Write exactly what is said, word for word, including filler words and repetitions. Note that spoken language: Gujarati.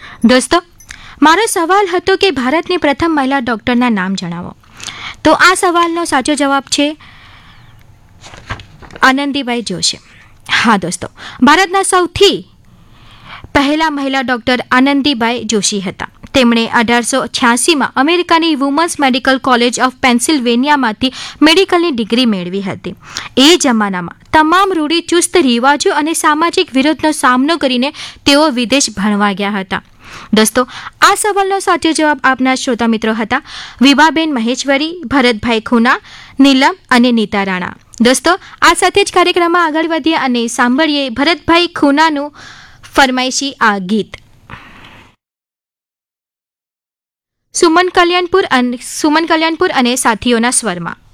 દોસ્તો, મારો સવાલ હતો કે ભારતની પ્રથમ મહિલા ડૉક્ટરના નામ જણાવો. તો આ સવાલનો સાચો જવાબ છે આનંદીબાઈ જોશી. હા દોસ્તો, ભારતના સૌથી પહેલા મહિલા ડૉક્ટર આનંદીબાઈ જોશી હતા. તેમણે અઢારસો છ્યાસીમાં અમેરિકાની women's medical college of પેન્સિલ્વેનિયામાંથી મેડિકલની degree મેળવી હતી. એ જમાનામાં તમામ રૂઢિચુસ્ત રિવાજો અને સામાજિક વિરોધનો સામનો કરીને તેઓ વિદેશ ભણવા ગયા હતા. દોસ્તો, આ સવાલનો સાચો જવાબ આપનાર શ્રોતા મિત્રો હતા વિભાબેન મહેશ્વરી, ભરતભાઈ ખૂના, નીલમ અને નીતા રાણા. દોસ્તો, આ સાથે જ કાર્યક્રમમાં આગળ વધીએ અને સાંભળીએ ભરતભાઈ ખૂનાનું ફરમાઈશી આ ગીત. સુમન કલ્યાણપુર અને સુમન કલ્યાણપુર અને સાથીઓના સ્વરમાં.